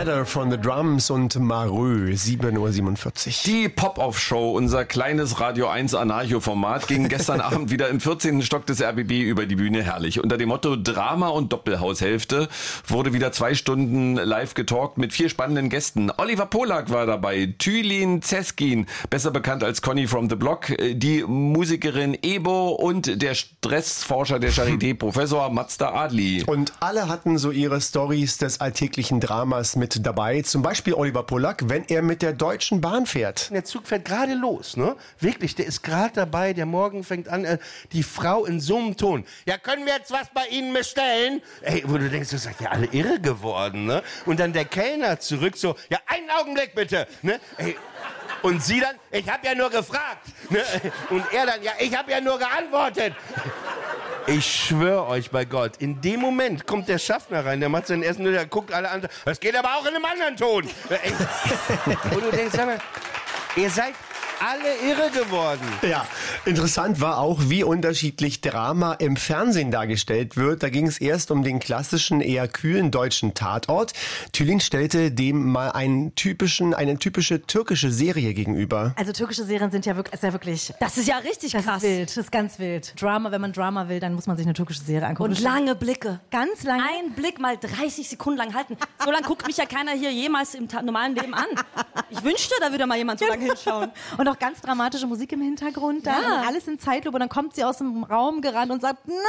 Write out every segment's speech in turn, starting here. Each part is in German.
Matter von The Drums und Mareux, 7.47 Uhr. Die Pop-Off-Show, unser kleines Radio 1 Anarcho-Format, ging gestern Abend wieder im 14. Stock des RBB über die Bühne. Herrlich. Unter dem Motto Drama und Doppelhaushälfte wurde wieder 2 Stunden live getalkt mit 4 spannenden Gästen. Oliver Polak war dabei, Tülin Zeskin, besser bekannt als Conny from the Block, die Musikerin Ebo und der Stressforscher der Charité, Professor Mazda Adli. Und alle hatten so ihre Storys des alltäglichen Dramas mit dabei. Zum Beispiel Oliver Polak, wenn er mit der Deutschen Bahn fährt. Der Zug fährt gerade los, ne? Wirklich, der ist gerade dabei, der Morgen fängt an, die Frau in so einem Ton. Ja, können wir jetzt was bei Ihnen bestellen? Ey, wo du denkst, das seid ja alle irre geworden, ne? Und dann der Kellner zurück so, ja, einen Augenblick bitte, ne? Ey, und sie dann, ich hab ja nur gefragt, ne? Und er dann, ja, ich hab ja nur geantwortet. Ich schwöre euch bei Gott, in dem Moment kommt der Schaffner rein, der macht sein Essen, der guckt alle an, das geht aber auch in einem anderen Ton. Und du denkst, sag mal, ihr seid alle irre geworden. Ja, interessant war auch, wie unterschiedlich Drama im Fernsehen dargestellt wird. Da ging es erst um den klassischen, eher kühlen deutschen Tatort. Tülin stellte dem mal eine typische türkische Serie gegenüber. Also türkische Serien sind ja wirklich, Das ist ja richtig krass. das ist wild, das ist ganz wild. Drama, wenn man Drama will, dann muss man sich eine türkische Serie angucken. Und lange Blicke. Ganz lange. Ein Blick mal 30 Sekunden lang halten. So lange guckt mich ja keiner hier jemals im normalen Leben an. Ich wünschte, da würde mal jemand so lange hinschauen. Und auch ganz dramatische Musik im Hintergrund. Da Ja. und alles in Zeitlupe. Und dann kommt sie aus dem Raum gerannt und sagt, nein,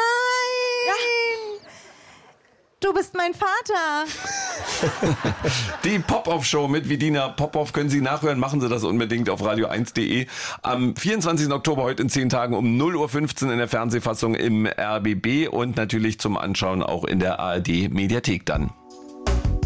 du bist mein Vater. Die Pop-Off-Show mit Vidina Popov können Sie nachhören. Machen Sie das unbedingt auf radio1.de. Am 24. Oktober, heute in 10 Tagen um 0.15 Uhr in der Fernsehfassung im RBB und natürlich zum Anschauen auch in der ARD-Mediathek dann.